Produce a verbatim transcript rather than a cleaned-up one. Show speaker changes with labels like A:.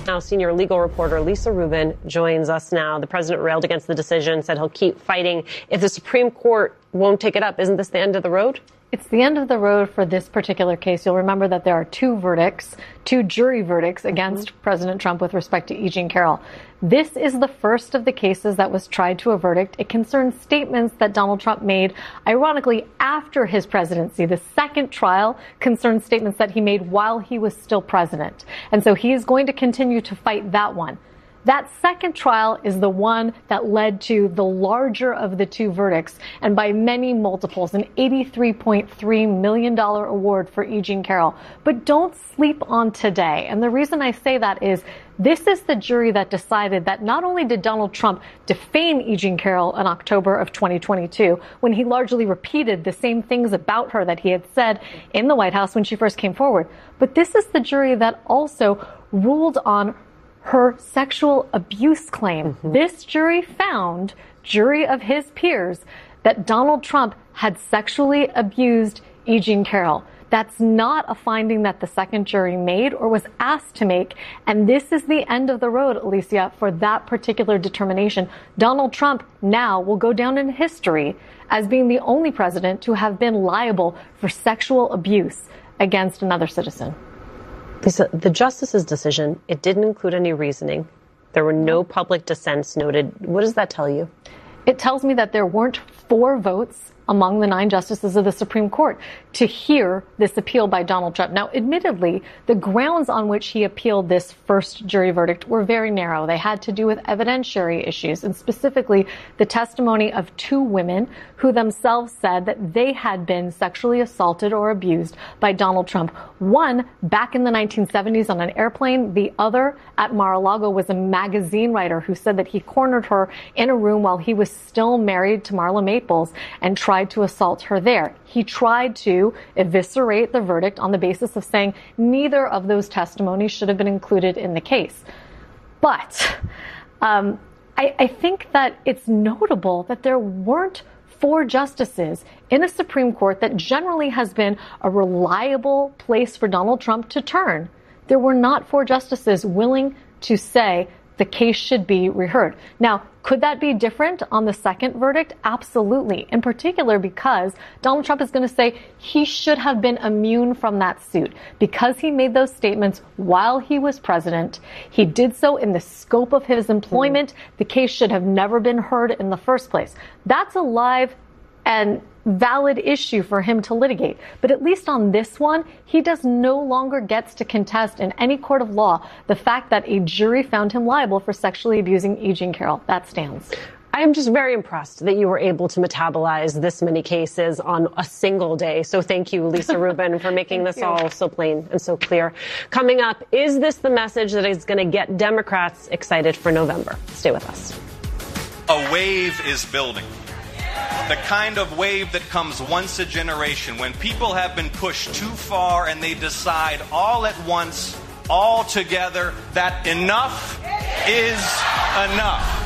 A: Now, senior legal reporter Lisa Rubin joins us now. The president railed against the decision, said he'll keep fighting if the Supreme Court won't take it up. Isn't this the end of the road?
B: It's the end of the road for this particular case. You'll remember that there are two verdicts, two jury verdicts against mm-hmm. President Trump with respect to E. Jean Carroll. This is the first of the cases that was tried to a verdict. It concerns statements that Donald Trump made, ironically, after his presidency. The second trial concerns statements that he made while he was still president. And so he is going to continue to fight that one. That second trial is the one that led to the larger of the two verdicts, and by many multiples, an eighty-three point three million dollars award for E. Jean Carroll. But don't sleep on today. And the reason I say that is this is the jury that decided that not only did Donald Trump defame E. Jean Carroll in October of twenty twenty-two, when he largely repeated the same things about her that he had said in the White House when she first came forward, but this is the jury that also ruled on her sexual abuse claim. Mm-hmm. This jury found, jury of his peers, that Donald Trump had sexually abused E. Jean Carroll. That's not a finding that the second jury made or was asked to make. And this is the end of the road, Alicia, for that particular determination. Donald Trump now will go down in history as being the only president to have been liable for sexual abuse against another citizen.
A: Lisa, the justice's decision, it didn't include any reasoning. There were no public dissents noted. What does that tell you?
B: It tells me that there weren't four votes among the nine justices of the Supreme Court to hear this appeal by Donald Trump. Now, admittedly, the grounds on which he appealed this first jury verdict were very narrow. They had to do with evidentiary issues, and specifically the testimony of two women who themselves said that they had been sexually assaulted or abused by Donald Trump. One back in the nineteen seventies on an airplane. The other at Mar-a-Lago was a magazine writer who said that he cornered her in a room while he was still married to Marla Maples and tried to assault her there. He tried to eviscerate the verdict on the basis of saying neither of those testimonies should have been included in the case. But um, I, I think that it's notable that there weren't four justices in a Supreme Court that generally has been a reliable place for Donald Trump to turn. There were not four justices willing to say the case should be reheard. Now, could that be different on the second verdict? Absolutely. In particular, because Donald Trump is going to say he should have been immune from that suit. Because he made those statements while he was president, he did so in the scope of his employment. Mm. The case should have never been heard in the first place. That's a live and valid issue for him to litigate. But at least on this one, he does no longer gets to contest in any court of law the fact that a jury found him liable for sexually abusing E. Jean Carroll. That stands.
A: I am just very impressed that you were able to metabolize this many cases on a single day. So thank you, Lisa Rubin, for making this you. all so plain and so clear. Coming up, is this the message that is going to get Democrats excited for November? Stay with us.
C: A wave is building. The kind of wave that comes once a generation when people have been pushed too far and they decide all at once, all together, that enough is enough.